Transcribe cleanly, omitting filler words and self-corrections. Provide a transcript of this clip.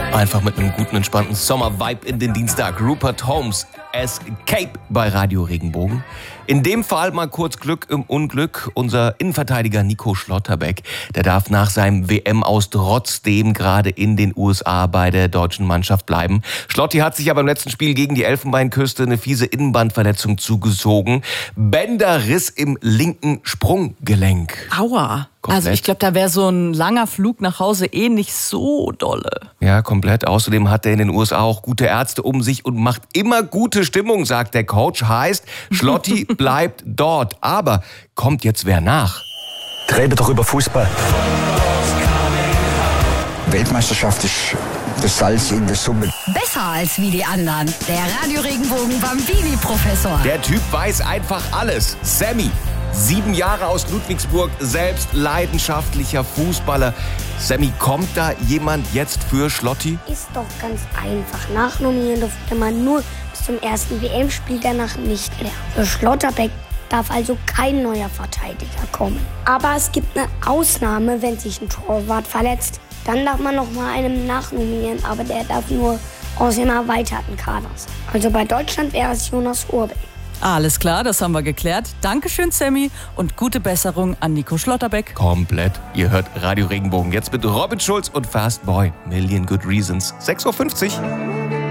Einfach mit einem guten, entspannten Sommer-Vibe in den Dienstag. Rupert Holmes, Escape bei Radio Regenbogen. In dem Fall mal kurz Glück im Unglück. Unser Innenverteidiger Nico Schlotterbeck, der darf nach seinem WM-Aus trotzdem gerade in den USA bei der deutschen Mannschaft bleiben. Schlotti hat sich aber im letzten Spiel gegen die Elfenbeinküste eine fiese Innenbandverletzung zugezogen. Bänderriss im linken Sprunggelenk. Aua. Komplett. Also ich glaube, da wäre so ein langer Flug nach Hause nicht so dolle. Ja, komplett. Außerdem hat er in den USA auch gute Ärzte um sich und macht immer gute Stimmung, sagt der Coach. Heißt, Schlotti bleibt dort. Aber kommt jetzt wer nach? Rede doch über Fußball. Weltmeisterschaft ist das Salz in der Suppe. Besser als wie die anderen. Der Radio Regenbogen Bambini-Professor. Der Typ weiß einfach alles. Sammy, 7 Jahre aus Ludwigsburg, selbst leidenschaftlicher Fußballer. Sammy, kommt da jemand jetzt für Schlotti? Ist doch ganz einfach. Nachnominieren durfte man nur bis zum ersten WM-Spiel, danach nicht mehr. Für Schlotterbeck darf also kein neuer Verteidiger kommen. Aber es gibt eine Ausnahme, wenn sich ein Torwart verletzt. Dann darf man noch mal einen nachnominieren, aber der darf nur aus dem erweiterten Kader sein. Also bei Deutschland wäre es Jonas Urbeck. Alles klar, das haben wir geklärt. Dankeschön, Sammy, und gute Besserung an Nico Schlotterbeck. Komplett. Ihr hört Radio Regenbogen jetzt mit Robin Schulz und Fast Boy. Million Good Reasons. 6:50 Uhr.